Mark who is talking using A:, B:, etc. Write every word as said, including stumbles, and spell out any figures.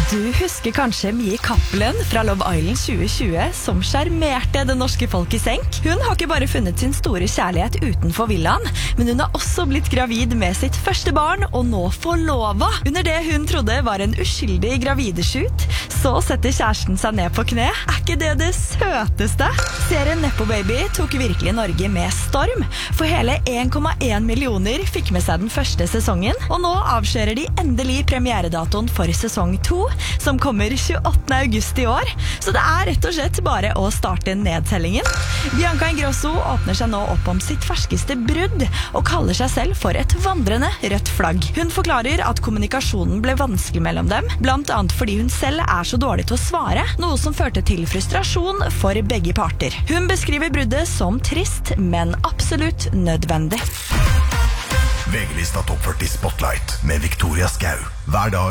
A: Du husker kanskje Mie Cappelen fra Love Island tjue tjue som skjermerte det norske folk i senk? Hun har ikke bare funnet sin store kjærlighet utenfor villaen, men hun har også blitt gravid med sitt første barn og nå forlova. Under det hun trodde var en uskyldig gravideshoot, så setter kjæresten seg ned på kne. Er ikke det det søteste? Serien Nepo Baby tok virkelig Norge med storm, for hele en komma en millioner fikk med seg den første sesongen, og nå avskjører de endelig premieredatoen for sesong to, som kommer tjueåttende august i år. Så det er rett og slett bare å starte nedtellingen. Bianca Ingrosso åpner seg nå opp om sitt ferskeste brudd, og kaller seg selv for et vandrende rødt flagg. Hun forklarer at kommunikasjonen ble vanskelig mellom dem, blant annet fordi hun selv er så dårlig til å svare, noe som førte til frustrasjon for begge parter. Hun beskriver bruddet som trist, men absolutt nødvendig.
B: VG-lista Topp førti Spotlight med Victoria Skau. Hver dag